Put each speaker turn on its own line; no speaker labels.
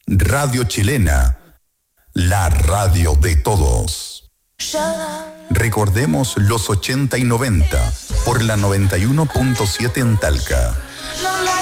Radio Chilena, la radio de todos. Recordemos los 80 y 90 por la 91.7 en Talca.